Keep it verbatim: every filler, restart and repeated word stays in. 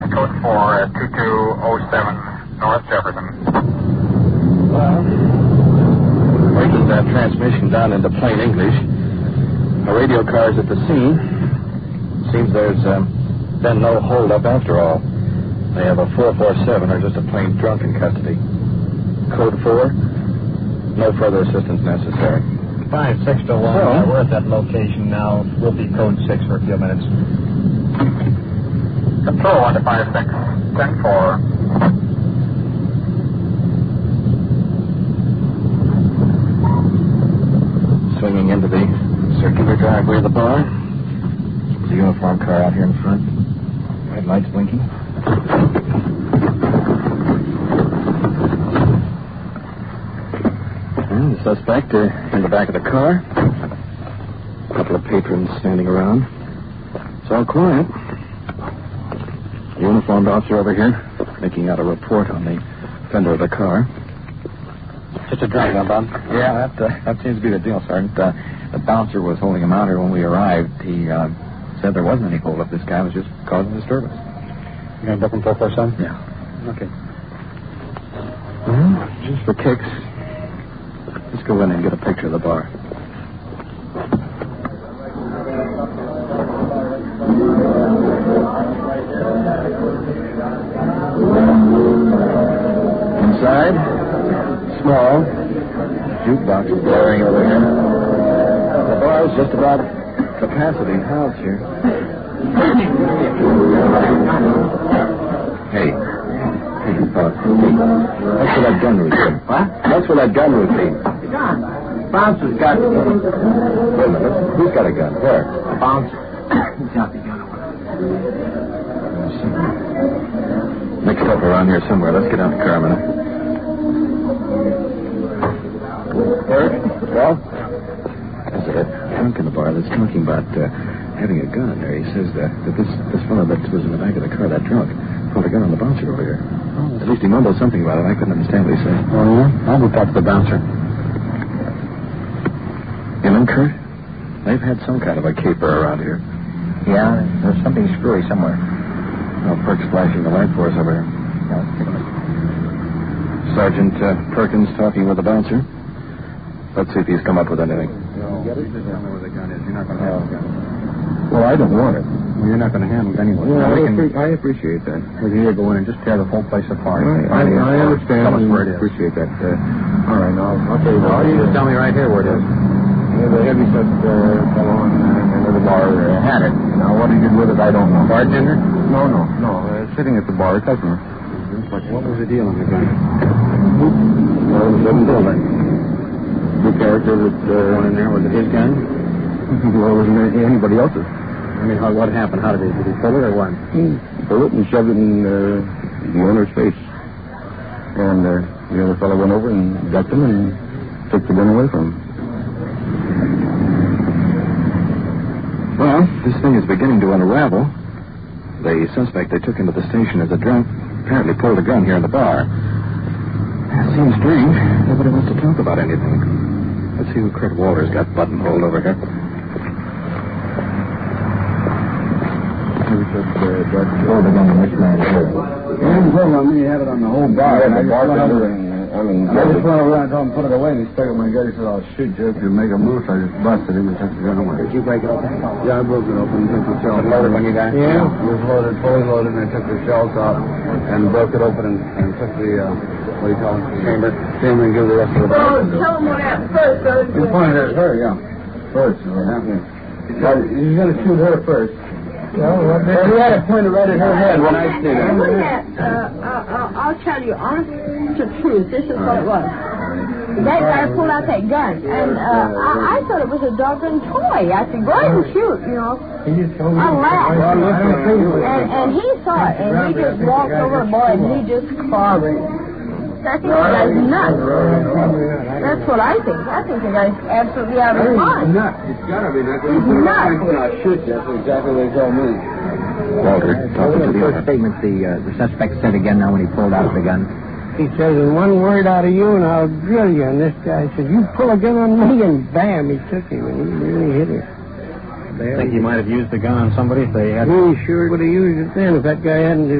Code four at two two oh seven North Jefferson. Well, breaking that transmission down into plain English, a radio car's at the scene. Seems there's um, been no holdup after all. They have a four four seven or just a plain drunk in custody. Code four, no further assistance necessary. five six to one. So, uh, we're at that location now. We'll be code six for a few minutes. Control one to five six. ten four. Swinging into the circular driveway of the bar. There's a uniform car out here in front. Red lights blinking. And the suspect uh, in the back of the car. A couple of patrons standing around. It's all quiet. A uniformed officer over here making out a report on the fender of the car. Just a drunk, huh, Bob? Yeah, that, uh, that seems to be the deal, Sergeant. Uh, the bouncer was holding him out here when we arrived. He uh, said there wasn't any holdup. This guy was just causing disturbance. You going to book him four four seven? Yeah. Okay. Well, just for kicks, let's go in and get a picture of the bar. Inside, small, jukebox is blaring over here. The bar is just about capacity housed here. Hey. Hey, uh, hey. That's for that gun routine. What? That's for that gun routine. The gun. Bouncer's got the gun. Wait a minute. Who's got a gun? Where? The bouncer. He's got the gun away. Mixed up around here somewhere. Let's get out of the car a minute. Eric? Well? There's a drunk in the bar that's talking about uh, having a gun there. He says uh, that this, this fellow that was in the back of the car, that drunk, pulled a gun on the bouncer over here. Oh. At least he mumbled something about it. I couldn't understand what he said. Oh, yeah? I'll go talk to the bouncer. You know, Kurt? They've had some kind of a caper around here. Yeah, there's something screwy somewhere. Oh, Perk's flashing the light for us over here. Yeah, let's take a look. Sergeant uh, Perkins talking with the bouncer. Let's see if he's come up with anything. No. Get it? Tell me where the gun is. You're not going to have the gun. Well, I don't want it. Well, you're not going to have it anyway. Well, Now, I, we can, appre- I appreciate that. we can either go in and just tear the whole place apart. I, I, I understand. Tell us where it is. Appreciate that. Uh, all right, now, I'll tell you what. No, you just tell me right here where it is. Yeah, the heavy-set uh, fellow in, uh, in the bar uh, had it. Now, what he did with it, I don't know. Bartender? No, no, no. Uh, sitting at the bar, a customer. What, what was the deal on the gun? Well, it was seven building. The character that... Uh, One in there, was it his gun? Well, it wasn't anybody else's. I mean, how, what happened? How did he, did he pull it or what? He pulled it and shoved it in uh, the owner's face. And uh, the other fellow went over and got them and took the gun away from him. Well, this thing is beginning to unravel. The suspect they took into the station as a drunk apparently pulled a gun here in the bar. It seems strange. Nobody wants to talk about anything. Let's see who Kurt Walters got buttonholed over here. Oh, the gun in this man here. He didn't pull it on me. He had it on the whole bar. Yeah, and I the just went over bartender. and... I mean, I just went over there and told him to put it away, and he stuck it in my gut. He said, I'll shoot you if you make a move. So I just busted him and took the gun away. Did you break it open? Yeah, I broke it open and took the shells. Was it loaded when you got it? Yeah, it was loaded, fully loaded, and I took the shells out and broke it open and, and took the, uh, what do you call it? Chamber. Chamber and give the rest of the... Oh, tell him what happened first, sir. You pointed at her, yeah. First, what happened? He's going to shoot her first. Well, well, he had it pointed right at her head when I seen it. Look at, uh, uh, I'll tell you, honest to truth, this is what it was. That guy pulled out that gun, and uh, I, I thought it was a doggone toy. I said, go ahead and shoot, you know. I laughed. And, and he saw it, and he just walked over the boy, and he just clobbered. I think the guy's nuts. That's what I think. I think the guy's absolutely out of his mind. He's nuts. He's got to be nuts. He's nuts. I'll shoot you. That's exactly what he told me. Walter, talking to The the first other. statement the, uh, the suspect said again now when he pulled out the gun. He says, one word out of you and I'll drill you. And this guy said, you pull a gun on me, and bam, he took him, and he really hit him. Think he might have used the gun on somebody if they had... He sure would have used it then if that guy hadn't